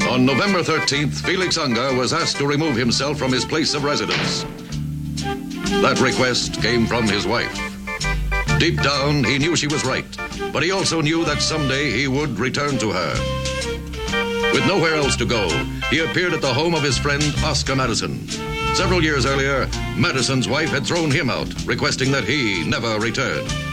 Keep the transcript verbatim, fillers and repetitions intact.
On November thirteenth, Felix Unger was asked to remove himself from his place of residence. That request came from his wife. Deep down, he knew she was right, but he also knew that someday he would return to her. With nowhere else to go, he appeared at the home of his friend Oscar Madison. Several years earlier, Madison's wife had thrown him out, requesting that he never return.